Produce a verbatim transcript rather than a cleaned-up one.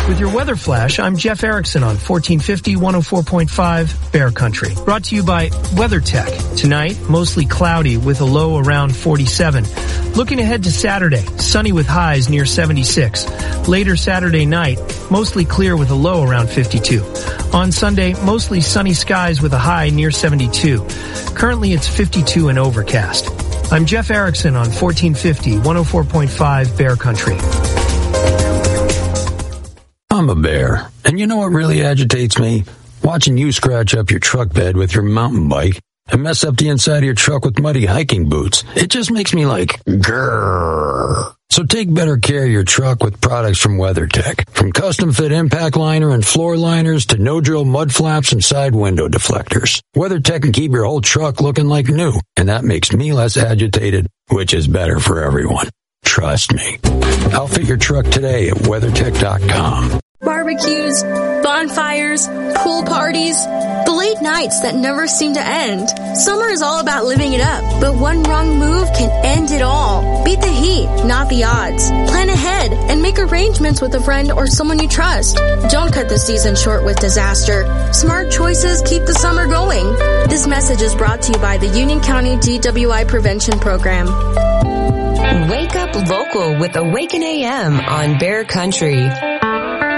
With your weather flash, I'm Jeff Erickson on fourteen fifty, one oh four point five Bear Country. Brought to you by WeatherTech. Tonight, mostly cloudy with a low around forty-seven. Looking ahead to Saturday, sunny with highs near seventy-six. Later Saturday night, mostly clear with a low around fifty-two. On Sunday, mostly sunny skies with a high near seventy-two. Currently, it's fifty-two and overcast. I'm Jeff Erickson on fourteen fifty, one oh four point five Bear Country. I'm a bear, and you know what really agitates me? Watching you scratch up your truck bed with your mountain bike and mess up the inside of your truck with muddy hiking boots. It just makes me like, grrr. So take better care of your truck with products from WeatherTech. From custom fit impact liner and floor liners to no-drill mud flaps and side window deflectors. WeatherTech can keep your whole truck looking like new, and that makes me less agitated, which is better for everyone. Trust me. Outfit your truck today at WeatherTech dot com. Barbecues, bonfires, pool parties, the late nights that never seem to end. Summer is all about living it up, but one wrong move can end it all. Beat the heat, not the odds. Plan ahead and make arrangements with a friend or someone you trust. Don't cut the season short with disaster. Smart choices keep the summer going. This message is brought to you by the Union County D W I Prevention Program. Wake up local with Awaken A M on Bear Country.